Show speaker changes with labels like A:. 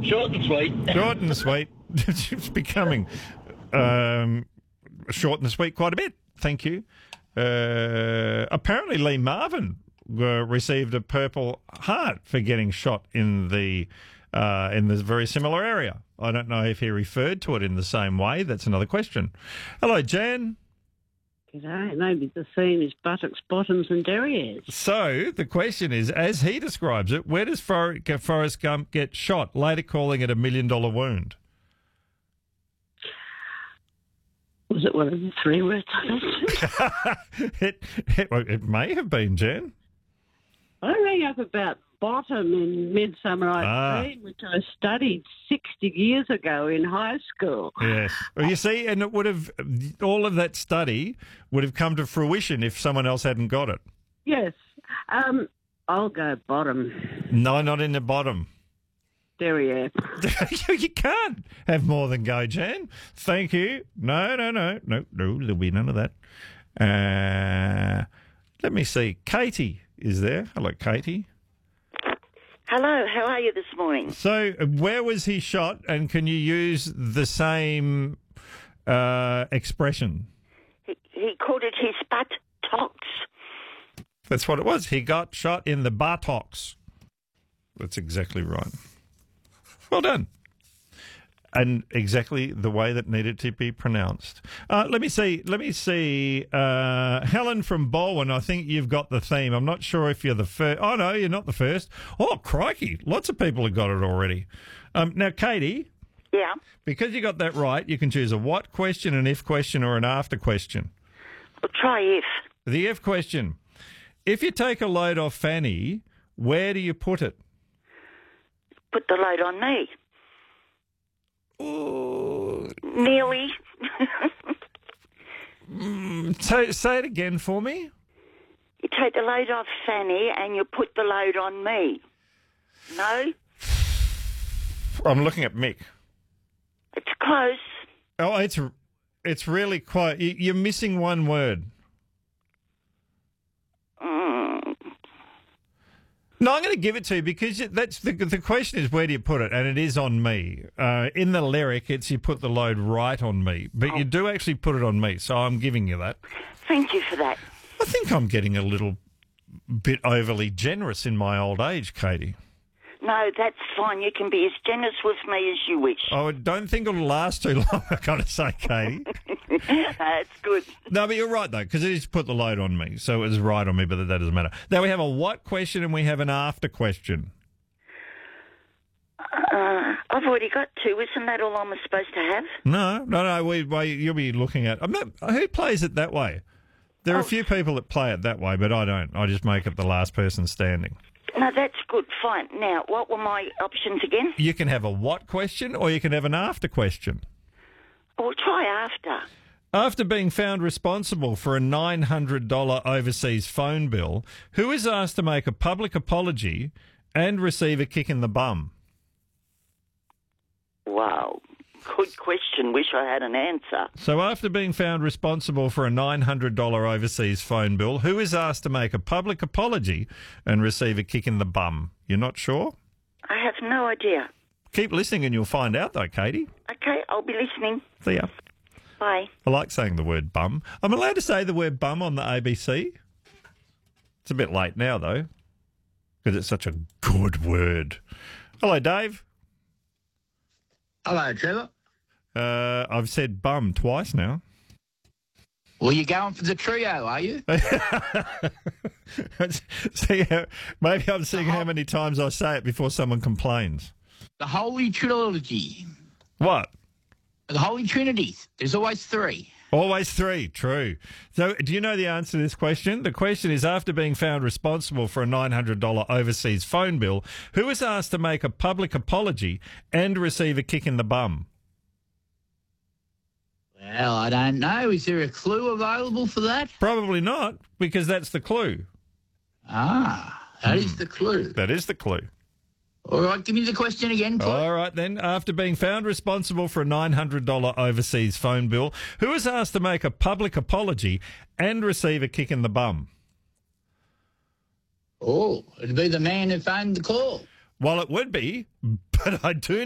A: Short and sweet.
B: Short and sweet. It's becoming short and sweet quite a bit. Thank you. Apparently, Lee Marvin received a Purple Heart for getting shot in the very similar area. I don't know if he referred to it in the same way. That's another question. Hello, Jan.
C: G'day. Maybe the theme is buttocks, bottoms and derrieres.
B: So the question is, as he describes it, where does Forrest Gump get shot, later calling it $1 million wound?
C: Was it one of the three words?
B: It may have been, Jan.
C: I rang up about bottom in Midsummer Night's Dream, which I studied 60 years ago in high school.
B: Yes. Well, you see, and it would have, all of that study would have come to fruition if someone else hadn't got it.
C: Yes. I'll go bottom.
B: No, not in the bottom.
C: Derriere.
B: You can't have more than go, Jan. Thank you. No, there'll be none of that. Let me see. Katie is there. Hello, Katie.
D: Hello, how are you this morning?
B: So, where was he shot, and can you use the same expression?
D: He called it his buttocks.
B: That's what it was. He got shot in the buttocks. That's exactly right. Well done. And exactly the way that needed to be pronounced. Let me see. Helen from Baldwin, I think you've got the theme. I'm not sure if you're the first. Oh, no, you're not the first. Oh, crikey. Lots of people have got it already. Now, Katie.
D: Yeah?
B: Because you got that right, you can choose a what question, an if question, or an after question.
D: Well, try if.
B: The if question. If you take a load off Fanny, where do you put it?
D: Put the load on me.
B: Ooh.
D: Nearly.
B: Say it again for me.
D: You take the load off Fanny and you put the load on me. No?
B: I'm looking at Mick.
D: It's close.
B: Oh, it's really quite. You're missing one word. No, I'm going to give it to you because that's the question is where do you put it, and it is on me. In the lyric, it's you put the load right on me, but you do actually put it on me, so I'm giving you that.
D: Thank you for that.
B: I think I'm getting a little bit overly generous in my old age, Katie.
D: No, that's fine. You can be as generous with me as you wish.
B: I don't think it'll last too long, I've got to say, Katie.
D: That's good.
B: No, but you're right, though, because it is put the load on me, so it was right on me, but that doesn't matter. Now, we have a what question and we have an after question.
D: I've already got two. Isn't that all I'm supposed to have?
B: No. You'll be looking at... who plays it that way? There are a few people that play it that way, but I don't. I just make it the last person standing.
D: No, that's good. Fine. Now, what were my options again?
B: You can have a what question or you can have an after question.
D: We'll try after.
B: After being found responsible for a $900 overseas phone bill, who is asked to make a public apology and receive a kick in the bum?
D: Wow. Good question. Wish I had an answer.
B: So after being found responsible for a $900 overseas phone bill, who is asked to make a public apology and receive a kick in the bum? You're not sure?
D: I have no idea.
B: Keep listening and you'll find out, though, Katie.
D: Okay, I'll be listening.
B: See ya.
D: Bye.
B: I like saying the word bum. I'm allowed to say the word bum on the ABC? It's a bit late now, though, because it's such a good word. Hello, Dave.
E: Hello, Trevor.
B: I've said bum twice now.
E: Well, you're going for the trio, are you?
B: Maybe I'm seeing how many times I say it before someone complains.
E: The Holy Trilogy.
B: What?
E: The Holy Trinity. There's always three.
B: Always three, true. So do you know the answer to this question? The question is, after being found responsible for a $900 overseas phone bill, who was asked to make a public apology and receive a kick in the bum?
E: Well, I don't know. Is there a clue available for that?
B: Probably not, because that's the clue.
E: That is the clue.
B: That is the clue.
E: All right, give me the question again, please.
B: All right, then. After being found responsible for a $900 overseas phone bill, who was asked to make a public apology and receive a kick in the bum?
E: Oh, it'd be the man who phoned the call.
B: Well, it would be, but I do